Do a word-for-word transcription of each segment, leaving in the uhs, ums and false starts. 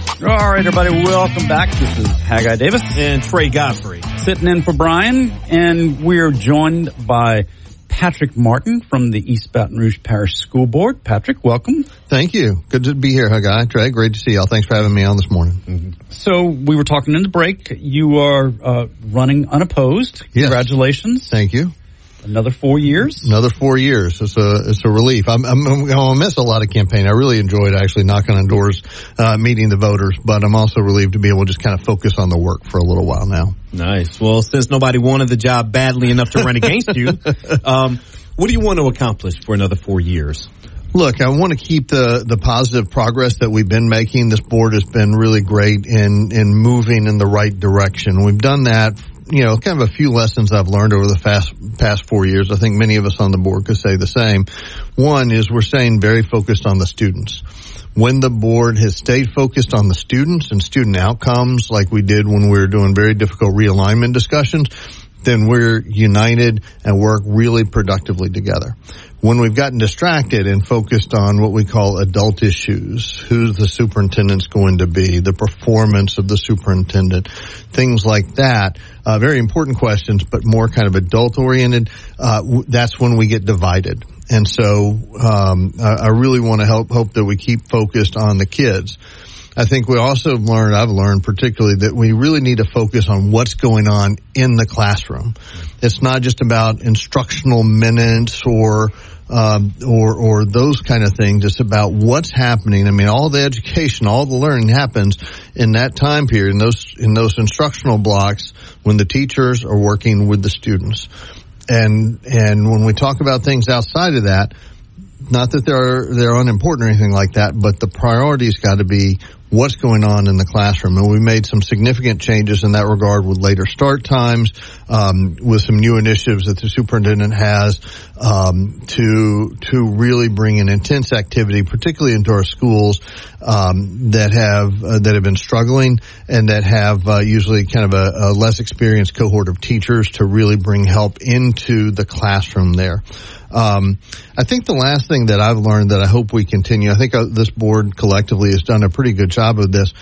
All right, everybody, welcome back. This is Haggai Davis. And Trey Godfrey. Sitting in for Brian, and we're joined by Patrick Martin from the East Baton Rouge Parish School Board. Patrick, welcome. Thank you. Good to be here, Haggai. Trey, great to see y'all. Thanks for having me on this morning. Mm-hmm. So we were talking in the break. You are uh, running unopposed. Yes. Congratulations. Thank you. Another four years? Another four years. It's a it's a relief. I'm, I'm, I'm going to miss a lot of campaigning. I really enjoyed actually knocking on doors, uh, meeting the voters, but I'm also relieved to be able to just kind of focus on the work for a little while now. Nice. Well, since nobody wanted the job badly enough to run against you, um, what do you want to accomplish for another four years? Look, I want to keep the, the positive progress that we've been making. This board has been really great in, in moving in the right direction. We've done that. You know, kind of a few lessons I've learned over the fast, past four years. I think many of us on the board could say the same. One is we're staying very focused on the students. When the board has stayed focused on the students and student outcomes, like we did when we were doing very difficult realignment discussions, then we're united and work really productively together. When we've gotten distracted and focused on what we call adult issues, who's the superintendent's going to be, the performance of the superintendent, things like that, uh, very important questions, but more kind of adult-oriented, uh, w- that's when we get divided. And so um, I, I really want to help hope that we keep focused on the kids. I think we also have learned, I've learned particularly, that we really need to focus on what's going on in the classroom. It's not just about instructional minutes or um, or or those kind of things. It's about what's happening. I mean, all the education, all the learning happens in that time period, in those in those instructional blocks when the teachers are working with the students. And and when we talk about things outside of that, not that they're they're unimportant or anything like that, but the priority's got to be what's going on in the classroom. And we made some significant changes in that regard with later start times, um, with some new initiatives that the superintendent has, um, to, to really bring an intense activity, particularly into our schools, um, that have, uh, that have been struggling and that have, uh, usually kind of a, a less experienced cohort of teachers to really bring help into the classroom there. Um, I think the last thing that I've learned that I hope we continue, I think uh, this board collectively has done a pretty good job of this,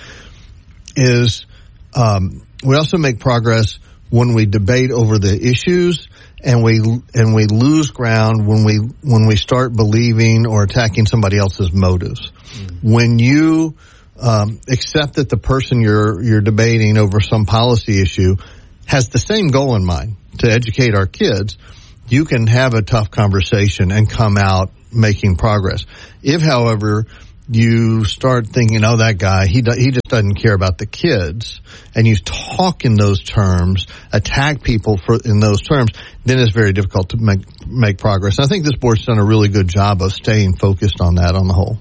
is um, we also make progress when we debate over the issues and we and we lose ground when we when we start believing or attacking somebody else's motives. Mm-hmm. When you um, accept that the person you're you're debating over some policy issue has the same goal in mind, to educate our kids, you can have a tough conversation and come out making progress. If, however, you start thinking, oh, that guy, he do, he just doesn't care about the kids, and you talk in those terms, attack people for in those terms, then it's very difficult to make make progress. I think this board's done a really good job of staying focused on that on the whole.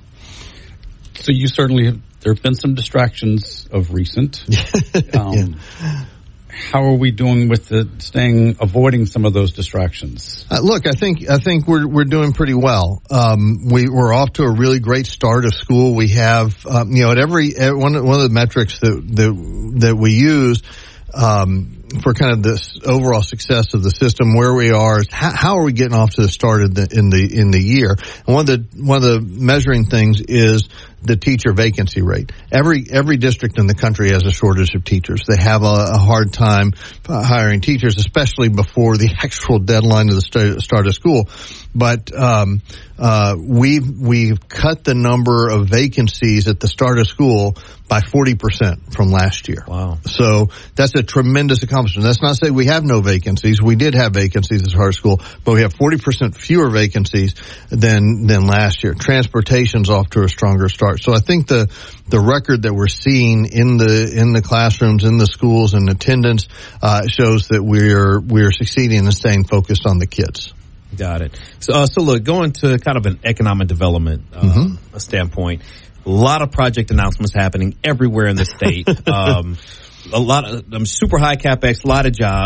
So you certainly have, there have been some distractions of recent. um, yeah. How are we doing with the staying, avoiding some of those distractions? Uh, look, I think I think we're we're doing pretty well. Um, we we're off to a really great start of school. We have, um, you know, at every at one one of the metrics that that that we use um, for kind of this overall success of the system, where we are, is how, how are we getting off to the start of the, in the in the year? And one of the one of the measuring things is the teacher vacancy rate. Every every district in the country has a shortage of teachers. They have a, a hard time hiring teachers, especially before the actual deadline of the start, start of school. But um, uh, we've we've cut the number of vacancies at the start of school by forty percent from last year. Wow! So that's a tremendous accomplishment. That's not to say we have no vacancies. We did have vacancies at start of school, but we have forty percent fewer vacancies than than last year. Transportation's off to a stronger start. So I think the the record that we're seeing in the in the classrooms, in the schools, and attendance uh, shows that we're we're succeeding and staying focused on the kids. Got it. So, uh, so look, going to kind of an economic development uh, mm-hmm. standpoint, a lot of project announcements happening everywhere in the state. um, a lot of um, super high capex, a lot of jobs.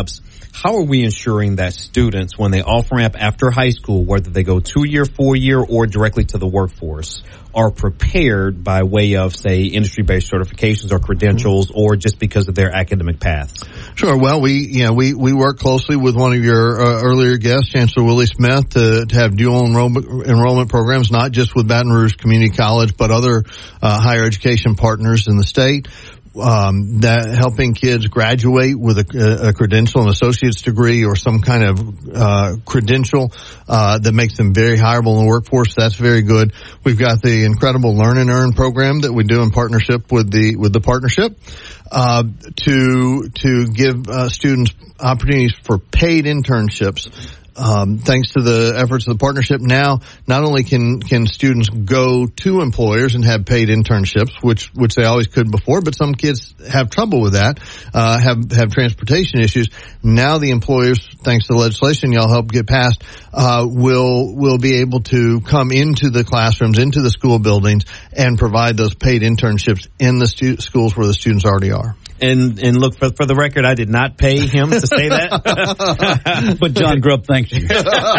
how are we ensuring that students, when they off-ramp after high school, whether they go two-year, four-year, or directly to the workforce, are prepared by way of, say, industry-based certifications or credentials, or just because of their academic paths? Sure. Well, we, you know, we, we work closely with one of your uh, earlier guests, Chancellor Willie Smith, to, to have dual enrollment, enrollment programs, not just with Baton Rouge Community College, but other uh, higher education partners in the state. Um, that helping kids graduate with a, a credential, an associate's degree, or some kind of uh, credential uh, that makes them very hireable in the workforce. That's very good. We've got the incredible Learn and Earn program that we do in partnership with the with the partnership uh, to to give uh, students opportunities for paid internships. Um, thanks to the efforts of the partnership, now not only can can students go to employers and have paid internships, which which they always could before, but some kids have trouble with that, uh, have have transportation issues. Now the employers, thanks to the legislation y'all helped get passed, uh, will will be able to come into the classrooms, into the school buildings, and provide those paid internships in the stu- schools where the students already are. And and look, for, for the record, I did not pay him to say that. But John Grubb, thank you.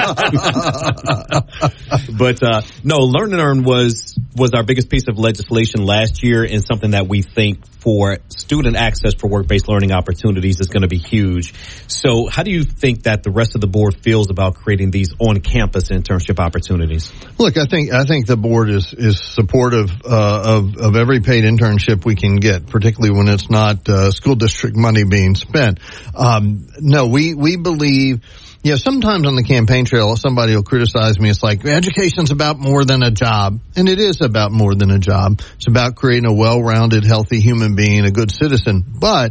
But uh, no, Learn and Earn was was our biggest piece of legislation last year, and something that we think for student access for work-based learning opportunities is going to be huge. So how do you think that the rest of the board feels about creating these on-campus internship opportunities? Look, I think I think the board is is supportive uh, of of every paid internship we can get, particularly when it's not uh, school district money being spent. Um, no, we we believe. Yeah, sometimes on the campaign trail, somebody will criticize me. It's like, education's about more than a job. And it is about more than a job. It's about creating a well-rounded, healthy human being, a good citizen. But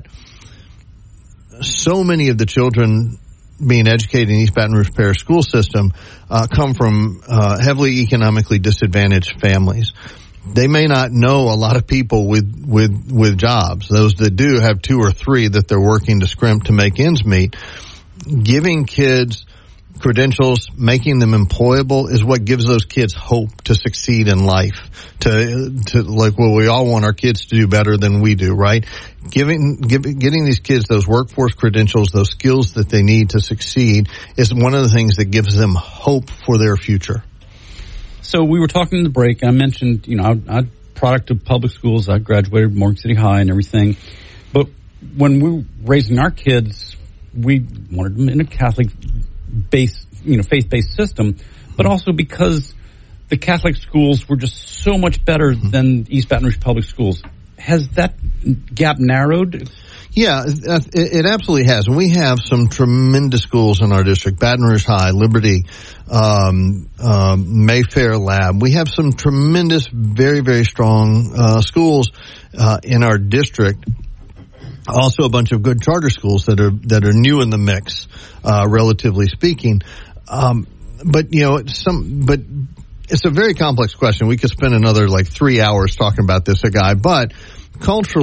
so many of the children being educated in the East Baton Rouge Parish school system uh, come from uh, heavily economically disadvantaged families. They may not know a lot of people with, with, with jobs. Those that do have two or three that they're working to scrimp to make ends meet. Giving kids credentials, making them employable is what gives those kids hope to succeed in life. To, to like, well, we all want our kids to do better than we do, right? Giving, giving, getting these kids those workforce credentials, those skills that they need to succeed is one of the things that gives them hope for their future. So we were talking in the break. I mentioned, you know, I'm a product of public schools. I graduated Morgan City High and everything. But when we were raising our kids, we wanted them in a Catholic-based, you know, faith-based system, but also because the Catholic schools were just so much better than East Baton Rouge public schools. Has that gap narrowed? Yeah, it, it absolutely has. And we have some tremendous schools in our district. Baton Rouge High, Liberty, um, um, Mayfair Lab. We have some tremendous, very, very strong uh, schools uh, in our district. Also a bunch of good charter schools that are that are new in the mix, uh, relatively speaking. Um, but you know, some but it's a very complex question. We could spend another like three hours talking about this, a guy, but culturally.